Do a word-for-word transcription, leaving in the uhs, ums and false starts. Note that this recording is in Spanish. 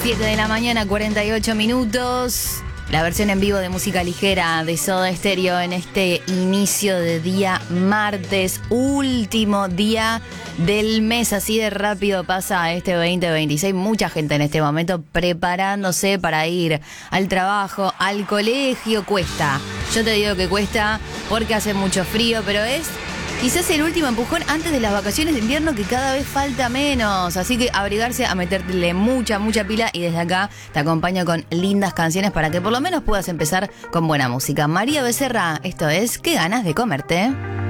siete de la mañana, cuarenta y ocho minutos. La versión en vivo de música ligera de Soda Stereo en este inicio de día martes, último día del mes. Así de rápido pasa este veinte veintiséis. Mucha gente en este momento preparándose para ir al trabajo, al colegio. Cuesta. Yo te digo que cuesta porque hace mucho frío, pero es quizás el último empujón antes de las vacaciones de invierno, que cada vez falta menos. Así que abrigarse, a meterle mucha, mucha pila. Y desde acá te acompaño con lindas canciones para que por lo menos puedas empezar con buena música. María Becerra, esto es ¿Qué ganas de comerte?